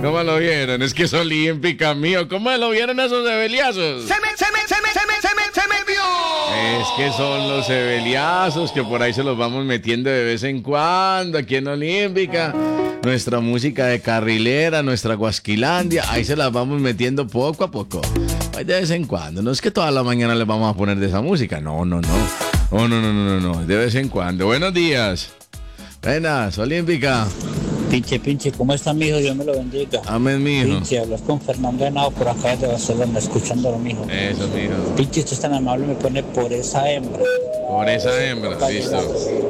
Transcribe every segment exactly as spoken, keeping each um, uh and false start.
¿Cómo lo vieron? Es que es olímpica, mío. ¿Cómo lo vieron esos ebeliazos? Se me, se me, se me, se me, se me, se me vio. Es que son los ebeliazos que por ahí se los vamos metiendo de vez en cuando aquí en Olímpica. Nuestra música de carrilera, nuestra Guasquilandia, ahí se las vamos metiendo poco a poco. Ahí de vez en cuando. No es que toda la mañana les vamos a poner de esa música. No, no, no. Oh, no, no, no, no, no. De vez en cuando. Buenos días. Buenas, Olímpica. Pinche, pinche, ¿cómo está, mijo? Dios me lo bendiga. Amén, mijo. Pinche, hablas con Fernando Henao por acá de Barcelona, escuchándolo, mijo. Eso, mijo. Pinche, usted es tan amable, me pone por esa hembra. Por esa hembra, listo.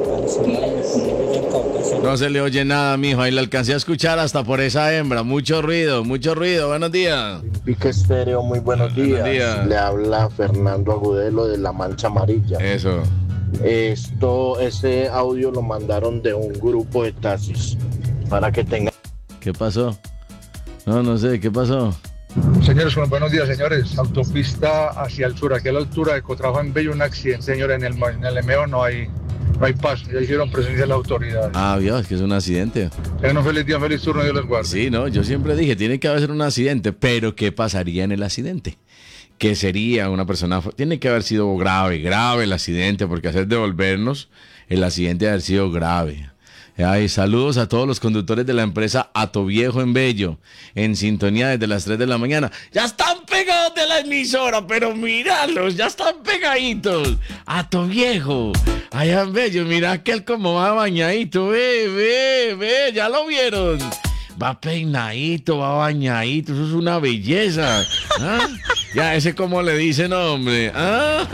No se le oye nada, mijo. Ahí le alcancé a escuchar hasta por esa hembra. Mucho ruido, mucho ruido. Buenos días. Pique Estéreo, muy buenos días. Buenos días. Le habla Fernando Agudelo de La Mancha Amarilla. Eso. Esto, ese audio lo mandaron de un grupo de taxis para que tengan. ¿Qué pasó? No, no sé, ¿qué pasó? Señores, bueno, buenos días, señores. Autopista hacia el sur, aquí a la altura de Cotrafa en Bello, un accidente, señores. En el, en el Emeo no hay, no hay paso. Ya hicieron presencia de la autoridad. Ah, Dios, es que es un accidente. Tengan un feliz día, feliz turno, Dios les guarde. Sí, no, yo siempre dije, tiene que haber un accidente, pero ¿qué pasaría en el accidente? ¿Qué sería una persona? Tiene que haber sido grave, grave el accidente, porque hacer devolvernos, el accidente debe haber sido grave. Ay, saludos a todos los conductores de la empresa Atoviejo en Bello, en sintonía desde las tres de la mañana. Ya están pegados de la emisora, pero míralos, ya están pegaditos. Atoviejo, allá en Bello, mira aquel como va bañadito, ve, ve, ve, ya lo vieron. Va peinadito, va bañadito, eso es una belleza. ¿Ah? Ya, ese como le dicen, hombre. ¿Ah?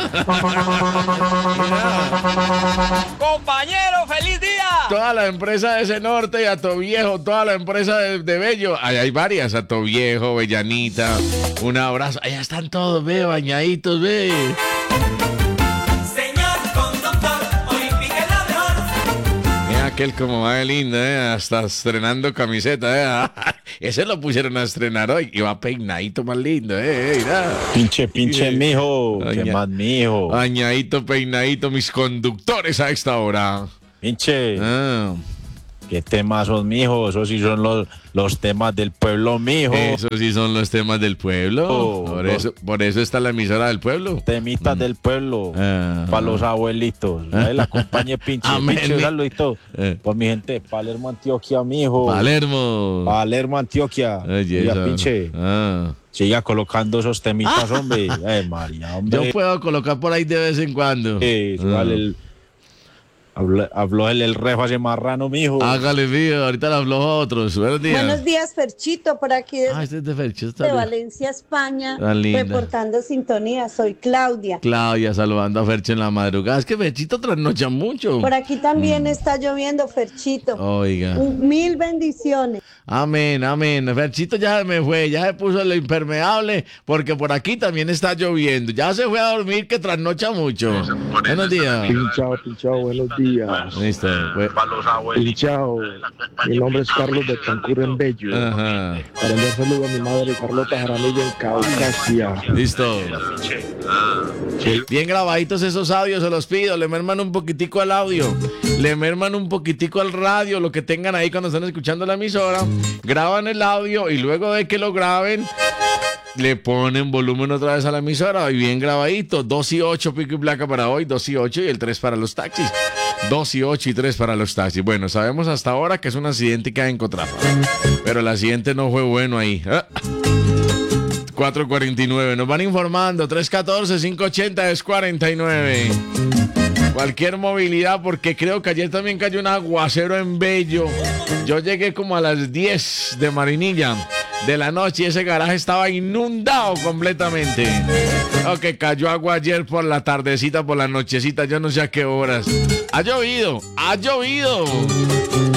Compañero, feliz día. Toda la empresa de ese norte y Atoviejo, toda la empresa de, de Bello. Ahí hay varias, Atoviejo, Bellanita. Un abrazo. Allá están todos, ve, bañaditos, ve. Aquel como va de lindo, ¿eh? Hasta estrenando camiseta, ¿eh? Ese lo pusieron a estrenar hoy y va peinadito más lindo, ¿eh? Mira. Pinche, pinche, mijo. Aña, ¿Qué más, mijo? Bañadito, peinadito, mis conductores a esta hora. Pinche. Ah. ¿Qué temas son, mijo? Esos sí son los, los temas del pueblo, mijo. Esos sí son los temas del pueblo. Oh, por, los... eso, por eso está la emisora del pueblo. Temitas mm. del pueblo. Ah. Para los abuelitos. Ahí la acompañe, pinche. Amén. Pinche, saludito. Eh. Por mi gente de Palermo, Antioquia, mijo. Palermo. Palermo, Antioquia. Oye, ya, pinche. Ah. Siga colocando esos temitas, hombre. Ay, María, hombre. Yo puedo colocar por ahí de vez en cuando. Sí, ah. vale el... Habló, habló el, el rejo hace marrano, mijo. Hágale, mío, ahorita le habló a otros. Buenos días. Buenos días, Ferchito, por aquí de, ah, este es de, Ferchito, de Valencia, España, reportando sintonía. Soy Claudia. Claudia, saludando a Fercho en la madrugada. Es que Ferchito trasnocha mucho. Por aquí también mm. está lloviendo, Ferchito. Oiga. Mil bendiciones. Amén, amén. Ferchito ya se me fue, ya se puso lo impermeable, porque por aquí también está lloviendo. Ya se fue a dormir, que trasnocha mucho. Buenos días. Pinchao, pinchao, buenos días. Listo. Pues. Pinchao. Mi nombre es Carlos de Tancur en Bello. Ajá. Para enviar saludo a mi madre Carlota Jaramillo en Caucasia. Listo. Sí. Bien grabaditos esos audios, se los pido. Le merman un poquitico al audio. Le merman un poquitico al radio, lo que tengan ahí cuando están escuchando la emisora. Graban el audio y luego de que lo graben, le ponen volumen otra vez a la emisora y bien grabadito. dos y ocho pico y placa para hoy, dos y ocho y el tres para los taxis. dos y ocho y tres para los taxis. Bueno, sabemos hasta ahora que es un accidente que hay en Cotrafa, pero el accidente no fue bueno ahí. ¿Eh? cuatro cuarenta y nueve, nos van informando. tres uno cuatro, cinco ocho cero, cuarenta y nueve. Cualquier movilidad, porque creo que ayer también cayó un aguacero en Bello. Yo llegué como a las diez de Marinilla de la noche y ese garaje estaba inundado completamente. Ok, cayó agua ayer por la tardecita, por la nochecita, yo no sé a qué horas. Ha llovido, ha llovido.